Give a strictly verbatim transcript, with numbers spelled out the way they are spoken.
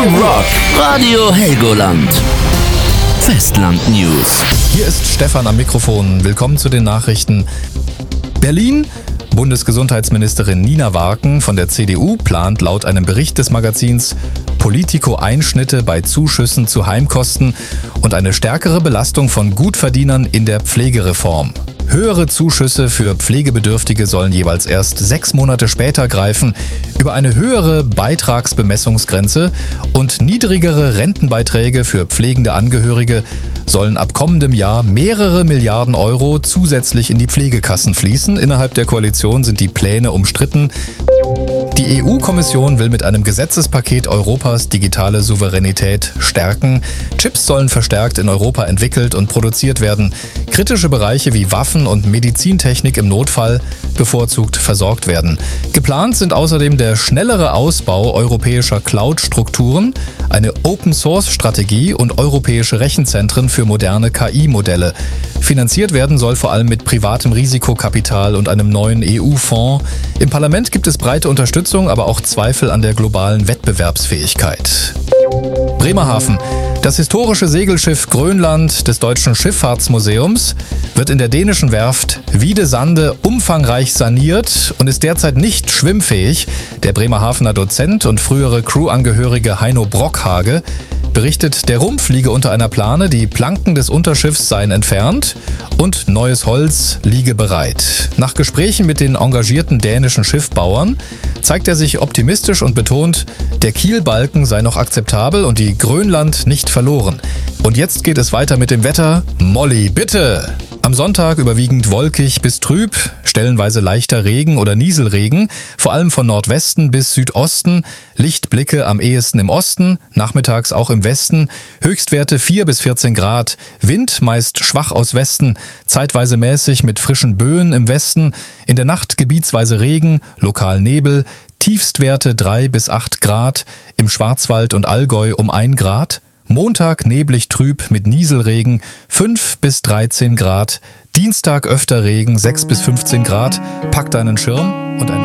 Rock, Radio Helgoland. Festland News. Hier ist Stefan am Mikrofon. Willkommen zu den Nachrichten. Berlin. Bundesgesundheitsministerin Nina Warken von der C D U plant laut einem Bericht des Magazins Politico Einschnitte bei Zuschüssen zu Heimkosten und eine stärkere Belastung von Gutverdienern in der Pflegereform. Höhere Zuschüsse für Pflegebedürftige sollen jeweils erst sechs Monate später greifen. Über eine höhere Beitragsbemessungsgrenze und niedrigere Rentenbeiträge für pflegende Angehörige sollen ab kommendem Jahr mehrere Milliarden Euro zusätzlich in die Pflegekassen fließen. Innerhalb der Koalition sind die Pläne umstritten. Die E U-Kommission will mit einem Gesetzespaket Europas digitale Souveränität stärken. Chips sollen verstärkt in Europa entwickelt und produziert werden. Kritische Bereiche wie Waffen- und Medizintechnik im Notfall bevorzugt versorgt werden. Geplant sind außerdem der schnellere Ausbau europäischer Cloud-Strukturen, eine Open-Source-Strategie und europäische Rechenzentren für moderne K I-Modelle. Finanziert werden soll vor allem mit privatem Risikokapital und einem neuen E U-Fonds. Im Parlament gibt es breite Unterstützung, aber auch Zweifel an der globalen Wettbewerbsfähigkeit. Bremerhaven. Das historische Segelschiff Grönland des Deutschen Schifffahrtsmuseums wird in der dänischen Werft Wiedesande umfangreich saniert und ist derzeit nicht schwimmfähig. Der Bremerhavener Dozent und frühere Crewangehörige Heino Brockhage berichtet, der Rumpf liege unter einer Plane, die Planken des Unterschiffs seien entfernt und neues Holz liege bereit. Nach Gesprächen mit den engagierten dänischen Schiffbauern zeigt er sich optimistisch und betont, der Kielbalken sei noch akzeptabel und die Grönland nicht verloren. Und jetzt geht es weiter mit dem Wetter. Molly, bitte! Am Sonntag überwiegend wolkig bis trüb, stellenweise leichter Regen oder Nieselregen, vor allem von Nordwesten bis Südosten, Lichtblicke am ehesten im Osten, nachmittags auch im Westen, Höchstwerte vier bis vierzehn Grad, Wind meist schwach aus Westen, zeitweise mäßig mit frischen Böen im Westen, in der Nacht gebietsweise Regen, lokal Nebel, Tiefstwerte drei bis acht Grad, im Schwarzwald und Allgäu um ein Grad, Montag neblig trüb mit Nieselregen fünf bis dreizehn Grad, Dienstag öfter Regen sechs bis fünfzehn Grad, pack deinen Schirm und ein